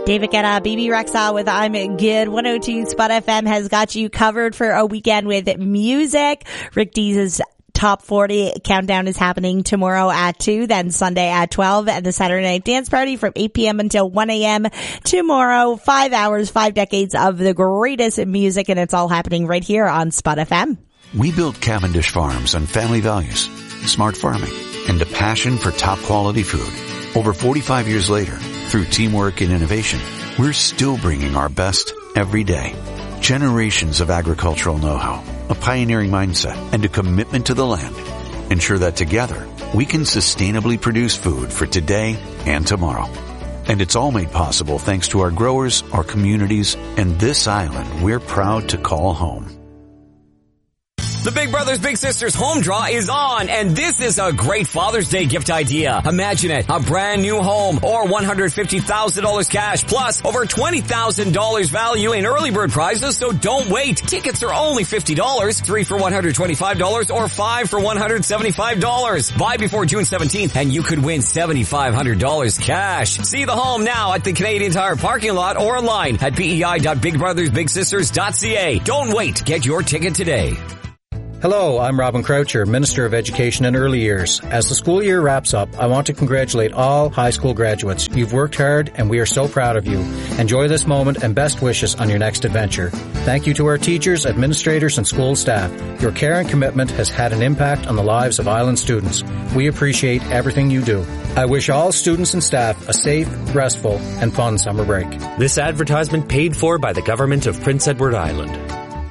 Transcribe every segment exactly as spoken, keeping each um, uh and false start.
David Guetta, B B Rexa with I'm Good. one oh two Spot F M has got you covered for a weekend with music. Rick Dees' Top forty countdown is happening tomorrow at two, then Sunday at twelve, and the Saturday Night Dance Party from eight p.m. until one a.m. tomorrow. Five hours, five decades of the greatest music, and it's all happening right here on Spot F M. We built Cavendish Farms on family values, smart farming, and a passion for top quality food. Over forty-five years later, through teamwork and innovation, we're still bringing our best every day. Generations of agricultural know-how, a pioneering mindset, and a commitment to the land ensure that together we can sustainably produce food for today and tomorrow. And it's all made possible thanks to our growers, our communities, and this island we're proud to call home. The Big Brothers Big Sisters home draw is on, and this is a great Father's Day gift idea. Imagine it, a brand new home or one hundred fifty thousand dollars cash plus over twenty thousand dollars value in early bird prizes, so don't wait. Tickets are only fifty dollars, three for one hundred twenty-five dollars or five for one hundred seventy-five dollars. Buy before June seventeenth and you could win seven thousand five hundred dollars cash. See the home now at the Canadian Tire parking lot or online at b e i dot big brothers big sisters dot c a. Don't wait. Get your ticket today. Hello, I'm Robin Croucher, Minister of Education and Early Years. As the school year wraps up, I want to congratulate all high school graduates. You've worked hard and we are so proud of you. Enjoy this moment and best wishes on your next adventure. Thank you to our teachers, administrators, and school staff. Your care and commitment has had an impact on the lives of Island students. We appreciate everything you do. I wish all students and staff a safe, restful, and fun summer break. This advertisement paid for by the government of Prince Edward Island.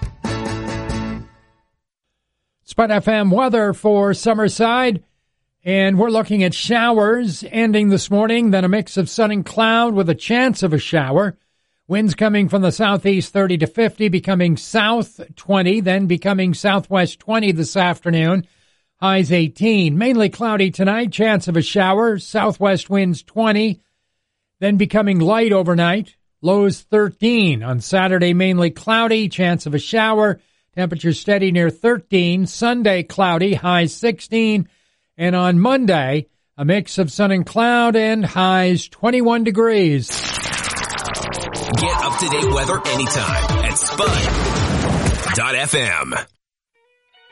Spot F M weather for Summerside, and we're looking at showers ending this morning, then a mix of sun and cloud with a chance of a shower. Winds coming from the southeast thirty to fifty, becoming south twenty, then becoming southwest twenty this afternoon. Highs eighteen. Mainly cloudy tonight, chance of a shower. Southwest winds twenty, then becoming light overnight. Lows thirteen. On Saturday, mainly cloudy, chance of a shower. Temperature steady near thirteen. Sunday, cloudy, highs sixteen. And on Monday, a mix of sun and cloud and highs twenty-one degrees. Get up-to-date weather anytime at spud dot f m.